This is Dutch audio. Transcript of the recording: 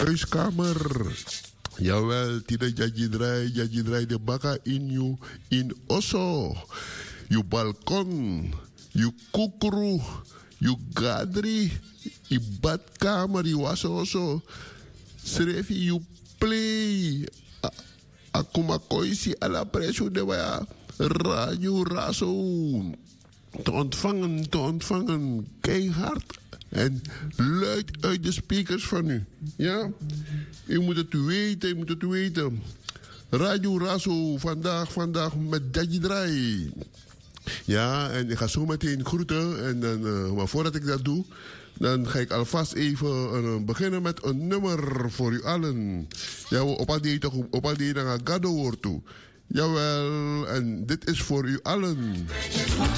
huiskamer. Jawel, tina jaji drai de baka in you in osso. You balkon, you kukuru, you gadri, you badkamer, you waso. Srefi, you play. Akuma koisi ala preso de waya. Radio Razo. Te ontvangen, keihard en luid uit de speakers van u. Ja? U moet het weten, Radio Razo, vandaag met Daddy Drai. Ja, en ik ga zo meteen groeten. En dan, maar voordat ik dat doe, dan ga ik alvast even beginnen met een nummer voor u allen. Ja, op die naar Gado hoort toe. Jawel, en dit is voor u allen.